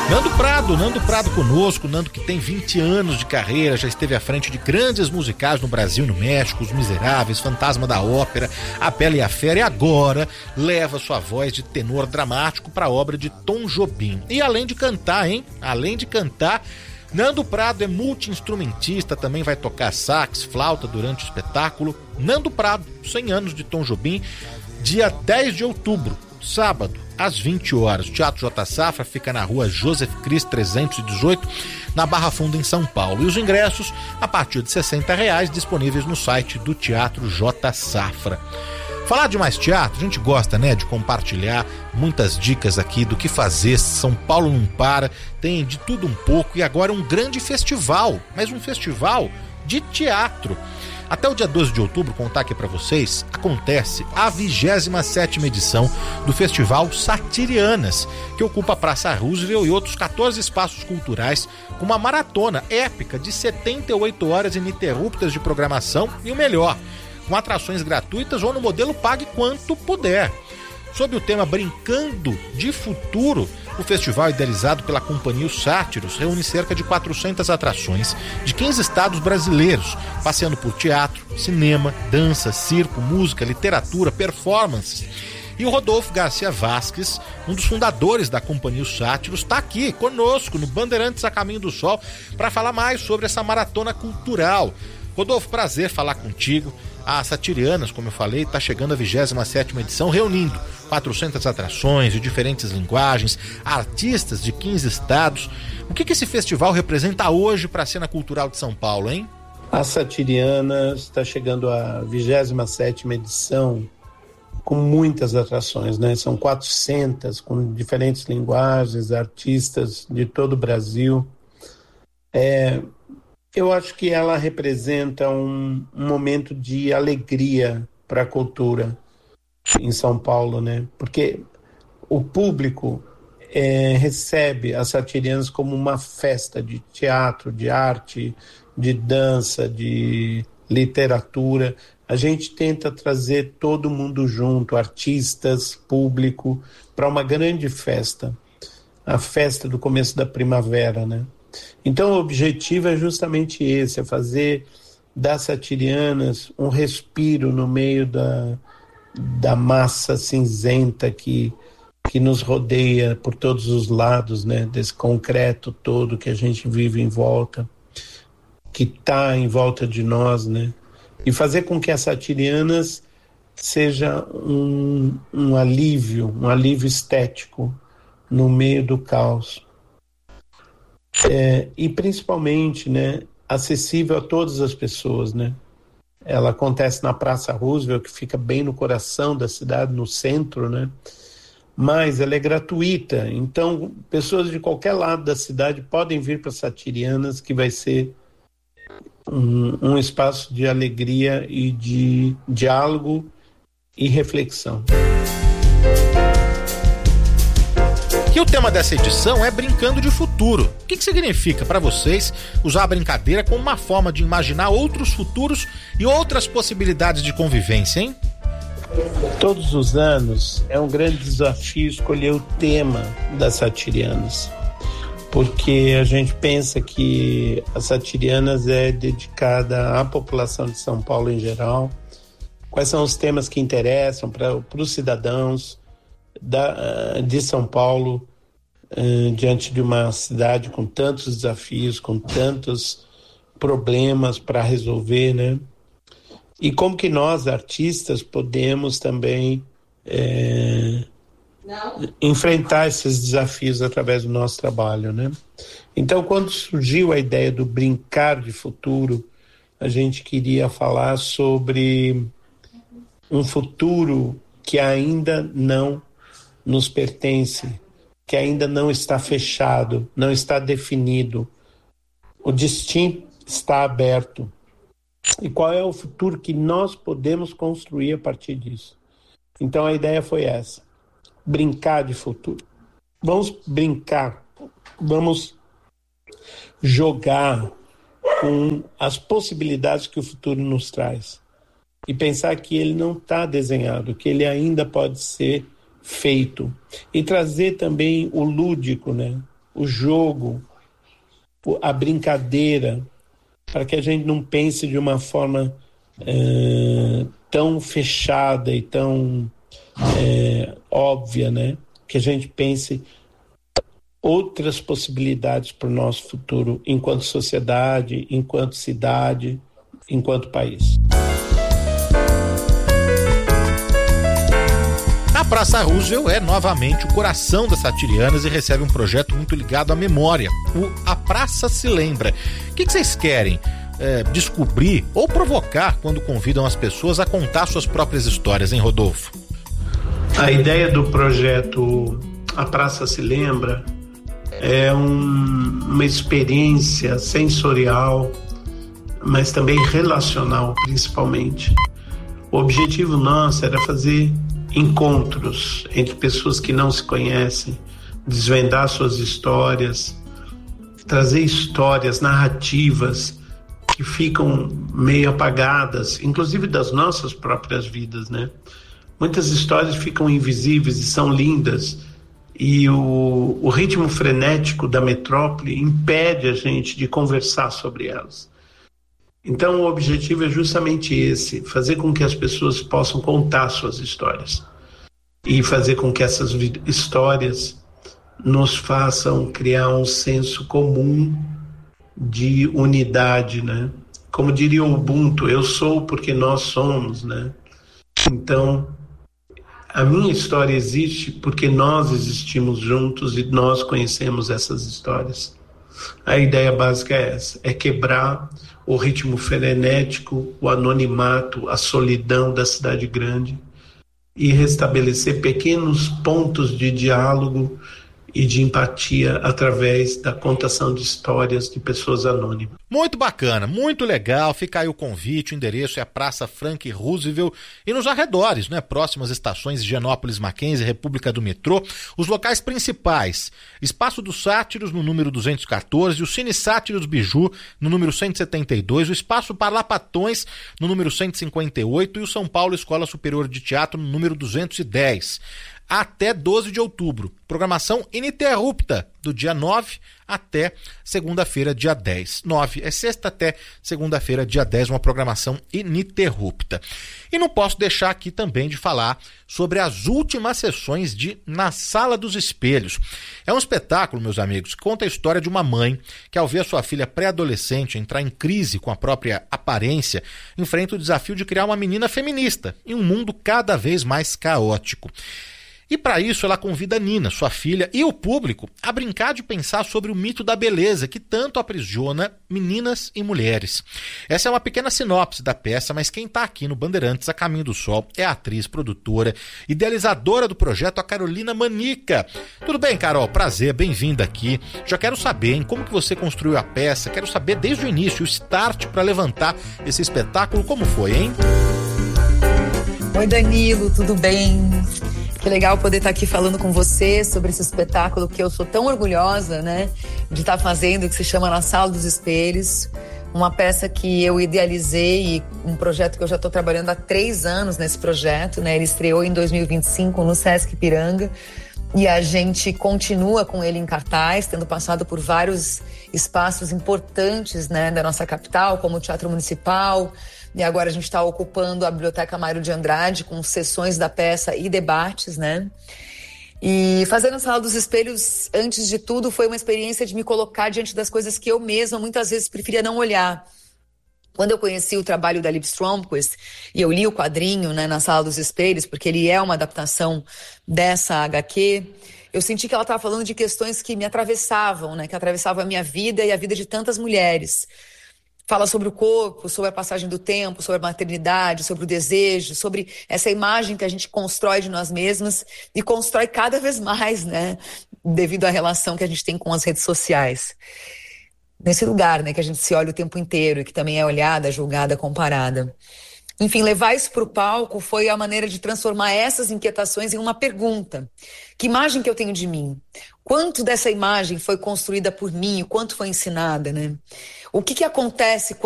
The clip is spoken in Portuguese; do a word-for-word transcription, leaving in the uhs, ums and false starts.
Nando Prado, Nando Prado conosco, Nando que tem vinte anos de carreira, já esteve à frente de grandes musicais no Brasil e no México, Os Miseráveis, Fantasma da Ópera, A Bela e a Fera, e agora leva sua voz de tenor dramático para a obra de Tom Jobim. E além de cantar, hein? Além de cantar, Nando Prado é multi-instrumentista, também vai tocar sax, flauta durante o espetáculo. Nando Prado, cem anos de Tom Jobim, dia dez de outubro, sábado, às vinte horas. O Teatro J Safra fica na rua Joseph Cris trezentos e dezoito, na Barra Funda, em São Paulo. E os ingressos, a partir de sessenta reais, disponíveis no site do Teatro J Safra. Falar de mais teatro, a gente gosta, né, de compartilhar muitas dicas aqui do que fazer. São Paulo não para, tem de tudo um pouco, e agora um grande festival, mas um festival de teatro. Até o dia doze de outubro, contar aqui para vocês, acontece a vigésima sétima edição do Festival Satirianas, que ocupa a Praça Roosevelt e outros quatorze espaços culturais, com uma maratona épica de setenta e oito horas ininterruptas de programação e o melhor, com atrações gratuitas ou no modelo pague quanto puder. Sob o tema Brincando de Futuro, o festival, idealizado pela Companhia Os Sátiros, reúne cerca de quatrocentas atrações de quinze estados brasileiros, passeando por teatro, cinema, dança, circo, música, literatura, performances. E o Rodolfo Garcia Vasques, um dos fundadores da Companhia Os Sátiros, está aqui conosco no Bandeirantes a Caminho do Sol para falar mais sobre essa maratona cultural. Rodolfo, prazer falar contigo. A Satirianas, como eu falei, está chegando a vigésima sétima edição, reunindo quatrocentas atrações de diferentes linguagens, artistas de quinze estados. O que, que esse festival representa hoje para a cena cultural de São Paulo, hein? A Satirianas está chegando à vigésima sétima edição com muitas atrações, né? São quatrocentas, com diferentes linguagens, artistas de todo o Brasil. É... Eu acho que ela representa um, um momento de alegria para a cultura em São Paulo, né? Porque o público é, recebe as Satirianas como uma festa de teatro, de arte, de dança, de literatura. A gente tenta trazer todo mundo junto, artistas, público, para uma grande festa, a festa do começo da primavera, né? Então o objetivo é justamente esse, é fazer das Satirianas um respiro no meio da, da massa cinzenta que, que nos rodeia por todos os lados, né? Desse concreto todo que a gente vive em volta, que está em volta de nós, né? E fazer com que as Satirianas seja um, um alívio, um alívio estético no meio do caos. É, e principalmente, né, acessível a todas as pessoas, né? Ela acontece na Praça Roosevelt, que fica bem no coração da cidade, no centro, né? Mas ela é gratuita, então pessoas de qualquer lado da cidade podem vir para Satirianas, que vai ser um, um espaço de alegria e de diálogo e reflexão. E o tema dessa edição é Brincando de Futuro. O que, que significa para vocês usar a brincadeira como uma forma de imaginar outros futuros e outras possibilidades de convivência, hein? Todos os anos é um grande desafio escolher o tema das Satirianas, porque a gente pensa que as Satirianas é dedicada à população de São Paulo em geral. Quais são os temas que interessam para os cidadãos Da, de São Paulo, uh, diante de uma cidade com tantos desafios, com tantos problemas para resolver, né? E como que nós, artistas, podemos também é, enfrentar esses desafios através do nosso trabalho, né? Então, quando surgiu a ideia do Brincar de Futuro, a gente queria falar sobre um futuro que ainda não nos pertence, que ainda não está fechado, não está definido. O destino está aberto. E qual é o futuro que nós podemos construir a partir disso? Então a ideia foi essa: brincar de futuro. Vamos brincar, vamos jogar com as possibilidades que o futuro nos traz. E pensar que ele não está desenhado, que ele ainda pode ser feito, e trazer também o lúdico, né? o jogo, a brincadeira, para que a gente não pense de uma forma é, tão fechada e tão é, óbvia, né? Que a gente pense outras possibilidades para o nosso futuro enquanto sociedade, enquanto cidade, enquanto país. A Praça Roosevelt é novamente o coração das Satirianas e recebe um projeto muito ligado à memória, o A Praça Se Lembra. O que, que vocês querem é, descobrir ou provocar quando convidam as pessoas a contar suas próprias histórias, hein, Rodolfo? A ideia do projeto A Praça Se Lembra é um, uma experiência sensorial, mas também relacional, principalmente. O objetivo nosso era fazer encontros entre pessoas que não se conhecem, desvendar suas histórias, trazer histórias, narrativas que ficam meio apagadas, inclusive das nossas próprias vidas, né? Muitas histórias ficam invisíveis e são lindas, e o, o ritmo frenético da metrópole impede a gente de conversar sobre elas. Então o objetivo é justamente esse, fazer com que as pessoas possam contar suas histórias e fazer com que essas histórias nos façam criar um senso comum de unidade, né? Como diria o Ubuntu, eu sou porque nós somos, né? Então, a minha história existe porque nós existimos juntos e nós conhecemos essas histórias. A ideia básica é essa, é quebrar o ritmo frenético, o anonimato, a solidão da cidade grande e restabelecer pequenos pontos de diálogo e de empatia através da contação de histórias de pessoas anônimas. Muito bacana, muito legal. Fica aí o convite, o endereço é a Praça Frank Roosevelt e nos arredores, né? Próximas estações de Higienópolis, Mackenzie, República do Metrô. Os locais principais: Espaço dos Sátiros, no número duzentos e quatorze, o Cine Sátiros Biju, no número cento e setenta e dois, o Espaço Parlapatões, no número cento e cinquenta e oito e o São Paulo Escola Superior de Teatro, no número duzentos e dez. Até doze de outubro. Programação ininterrupta, do dia nove até segunda-feira, dia dez. nove é sexta até segunda-feira, dia dez, uma programação ininterrupta. E não posso deixar aqui também de falar sobre as últimas sessões de Na Sala dos Espelhos. É um espetáculo, meus amigos, que conta a história de uma mãe que, ao ver a sua filha pré-adolescente entrar em crise com a própria aparência, enfrenta o desafio de criar uma menina feminista em um mundo cada vez mais caótico. E para isso ela convida a Nina, sua filha, e o público a brincar de pensar sobre o mito da beleza que tanto aprisiona meninas e mulheres. Essa é uma pequena sinopse da peça, mas quem está aqui no Bandeirantes a Caminho do Sol é a atriz, produtora, idealizadora do projeto, a Carolina Manica. Tudo bem, Carol? Prazer, bem-vinda aqui. Já quero saber, hein, como que você construiu a peça, quero saber desde o início, o start para levantar esse espetáculo, como foi, hein? Oi, Danilo, tudo bem? Que legal poder estar aqui falando com você sobre esse espetáculo que eu sou tão orgulhosa, né, de estar fazendo, que se chama Na Sala dos Espelhos. Uma peça que eu idealizei, um projeto que eu já estou trabalhando há três anos nesse projeto, né? Ele estreou em dois mil e vinte e cinco no Sesc Ipiranga e a gente continua com ele em cartaz, tendo passado por vários espaços importantes, né, da nossa capital, como o Teatro Municipal. E agora a gente está ocupando a Biblioteca Mário de Andrade com sessões da peça e debates, né? E fazer na Sala dos Espelhos, antes de tudo, foi uma experiência de me colocar diante das coisas que eu mesma muitas vezes preferia não olhar. Quando eu conheci o trabalho da Liv Stromquist e eu li o quadrinho, né, na Sala dos Espelhos, porque ele é uma adaptação dessa agá quê, eu senti que ela estava falando de questões que me atravessavam, né, que atravessavam a minha vida e a vida de tantas mulheres. Fala sobre o corpo, sobre a passagem do tempo, sobre a maternidade, sobre o desejo, sobre essa imagem que a gente constrói de nós mesmas e constrói cada vez mais, né? Devido à relação que a gente tem com as redes sociais. Nesse lugar, né? Que a gente se olha o tempo inteiro e que também é olhada, julgada, comparada. Enfim, levar isso para o palco foi a maneira de transformar essas inquietações em uma pergunta. Que imagem que eu tenho de mim? Quanto dessa imagem foi construída por mim? O quanto foi ensinada, né? O que que acontece quando